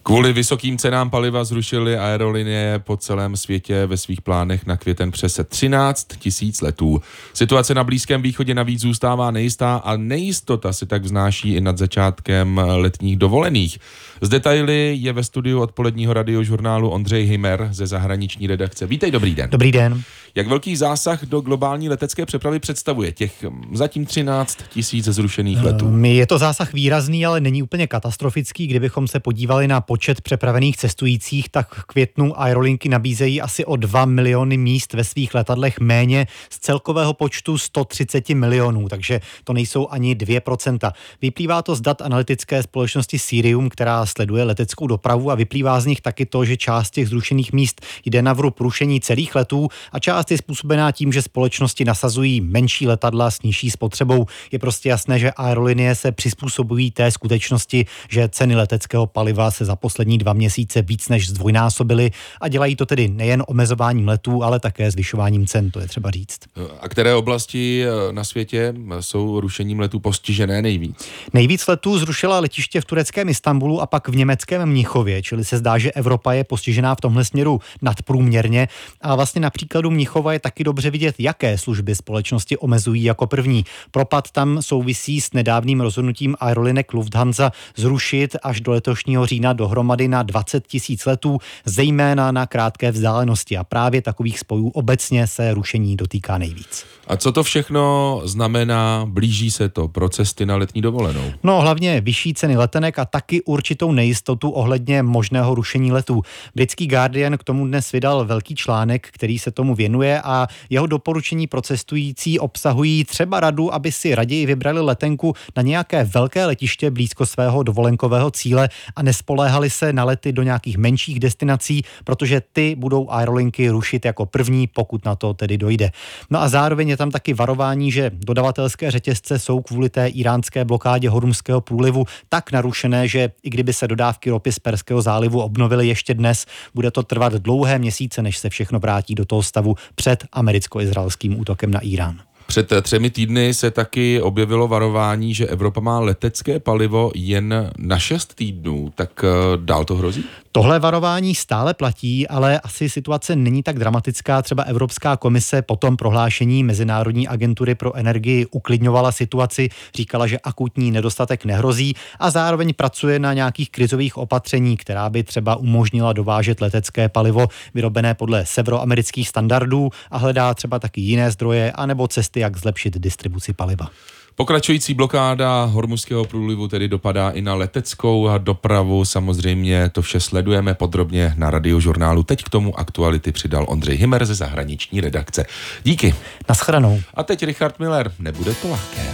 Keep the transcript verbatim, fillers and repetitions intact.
Kvůli vysokým cenám paliva zrušily aerolinie po celém světě ve svých plánech na květen přes třináct tisíc letů. Situace na Blízkém východě navíc zůstává nejistá a nejistota se tak vznáší i nad začátkem letních dovolených. Z detaily je ve studiu odpoledního radiožurnálu Ondřej Hymer ze zahraniční redakce. Vítej, dobrý den. Dobrý den. Jak velký zásah do globální letecké přepravy představuje těch zatím třináct tisíc zrušených letů? Je to zásah výrazný, ale není úplně katastrofický. Kdybychom se podívali na počet přepravených cestujících, tak v květnu aerolinky nabízejí asi o dva miliony míst ve svých letadlech méně z celkového počtu sto třicet milionů, takže to nejsou ani dvě procenta. Vyplývá to z dat analytické společnosti Cirium, která sleduje leteckou dopravu, a vyplývá z nich taky to, že část těch zrušených míst jde na vrub rušení celých letů a část je způsobená tím, že společnosti nasazují menší letadla s nižší spotřebou. Je prostě jasné, že aerolinie se přizpůsobují té skutečnosti, že ceny leteckého paliva se za poslední dva měsíce víc než zdvojnásobily, a dělají to tedy nejen omezováním letů, ale také zvyšováním cen, to je třeba říct. A které oblasti na světě jsou rušením letů postižené nejvíc? Nejvíc letů zrušila letiště v tureckém Istanbulu a pak v německém Mnichově, čili se zdá, že Evropa je postižená v tomhle směru nadprůměrně. A vlastně na příkladu Mnichova je taky dobře vidět, jaké služby společnosti omezují jako první. Propad tam souvisí s nedávným rozhodnutím aerolinek Lufthansa zrušit až do letošního října dohromady na dvacet tisíc letů, zejména na krátké vzdálenosti, a právě takových spojů obecně se rušení dotýká nejvíc. A co to všechno znamená? Blíží se to pro cesty na letní dovolenou? No, hlavně vyšší ceny letenek a taky určitou nejistotu ohledně možného rušení letů. Britský Guardian k tomu dnes vydal velký článek, který se tomu věnuje, a jeho doporučení pro cestující obsahují třeba radu, aby si raději vybrali letenku na nějaké velké letiště blízko svého dovolenkového cíle a nespoléhali se na lety do nějakých menších destinací, protože ty budou aerolinky rušit jako první, pokud na to tedy dojde. No a zároveň je tam taky varování, že dodavatelské řetězce jsou kvůli té iránské blokádě Hormuzského průlivu tak narušené, že i kdyby se dodávky ropy z Perského zálivu obnovily ještě dnes, bude to trvat dlouhé měsíce, než se všechno vrátí do toho stavu před americko-izraelským útokem na Irán. Před třemi týdny se taky objevilo varování, že Evropa má letecké palivo jen na šest týdnů. Tak dál to hrozí? Tohle varování stále platí, ale asi situace není tak dramatická. Třeba Evropská komise po tom prohlášení Mezinárodní agentury pro energii uklidňovala situaci, říkala, že akutní nedostatek nehrozí, a zároveň pracuje na nějakých krizových opatření, která by třeba umožnila dovážet letecké palivo vyrobené podle severoamerických standardů, a hledá třeba taky jiné zdroje anebo cesty, jak zlepšit distribuci paliva. Pokračující blokáda Hormuzského průlivu tedy dopadá i na leteckou dopravu. Samozřejmě to vše sledujeme podrobně na radiožurnálu. Teď k tomu aktuality přidal Ondřej Hymer ze zahraniční redakce. Díky. Naschranou. A teď Richard Miller. Nebude to lehké.